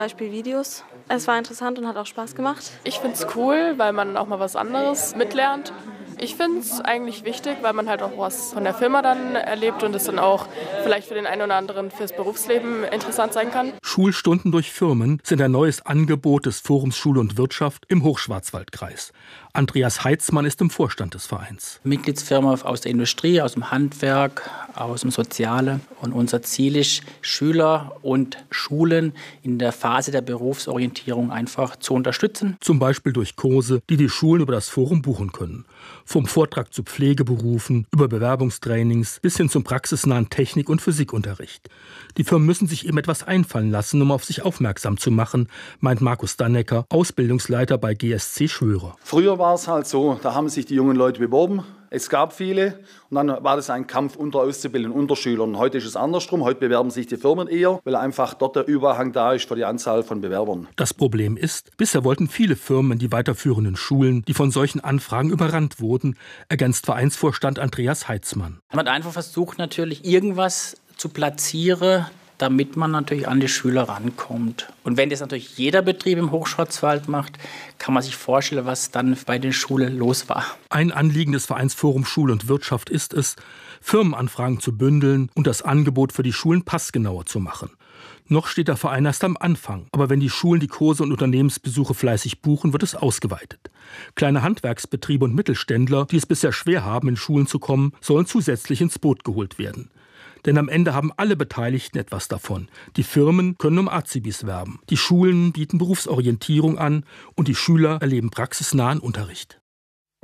Beispielvideos. Es war interessant und hat auch Spaß gemacht. Ich finde es cool, weil man auch mal was anderes mitlernt. Ich finde es eigentlich wichtig, weil man halt auch was von der Firma dann erlebt und es dann auch vielleicht für den einen oder anderen fürs Berufsleben interessant sein kann. Schulstunden durch Firmen sind ein neues Angebot des Forums Schule und Wirtschaft im Hochschwarzwaldkreis. Andreas Heitzmann ist im Vorstand des Vereins. Mitgliedsfirma aus der Industrie, aus dem Handwerk, aus dem Soziale. Und unser Ziel ist, Schüler und Schulen in der Phase der Berufsorientierung einfach zu unterstützen. Zum Beispiel durch Kurse, die die Schulen über das Forum buchen können. Vom Vortrag zu Pflegeberufen, über Bewerbungstrainings bis hin zum praxisnahen Technik- und Physikunterricht. Die Firmen müssen sich eben etwas einfallen lassen, um auf sich aufmerksam zu machen, meint Markus Dannecker, Ausbildungsleiter bei GSC Schwörer. Früher war es halt so, da haben sich die jungen Leute beworben. Es gab viele und dann war das ein Kampf unter Auszubildenden, unter Schülern. Heute ist es andersrum. Heute bewerben sich die Firmen eher, weil einfach dort der Überhang da ist für die Anzahl von Bewerbern. Das Problem ist, bisher wollten viele Firmen in die weiterführenden Schulen, die von solchen Anfragen überrannt wurden, ergänzt Vereinsvorstand Andreas Heitzmann. Man hat einfach versucht, natürlich irgendwas zu platzieren, damit man natürlich an die Schüler rankommt. Und wenn das natürlich jeder Betrieb im Hochschwarzwald macht, kann man sich vorstellen, was dann bei den Schulen los war. Ein Anliegen des Vereinsforums Schule und Wirtschaft ist es, Firmenanfragen zu bündeln und das Angebot für die Schulen passgenauer zu machen. Noch steht der Verein erst am Anfang, aber wenn die Schulen die Kurse und Unternehmensbesuche fleißig buchen, wird es ausgeweitet. Kleine Handwerksbetriebe und Mittelständler, die es bisher schwer haben, in Schulen zu kommen, sollen zusätzlich ins Boot geholt werden. Denn am Ende haben alle Beteiligten etwas davon. Die Firmen können um Azubis werben, die Schulen bieten Berufsorientierung an und die Schüler erleben praxisnahen Unterricht.